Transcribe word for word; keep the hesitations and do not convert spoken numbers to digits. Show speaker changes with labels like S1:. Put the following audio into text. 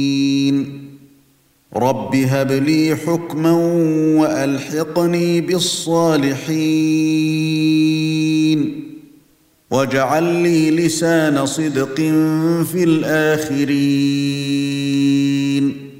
S1: رب هب لي حكما وألحقني بالصالحين واجعل لي لسان صدق في الآخرين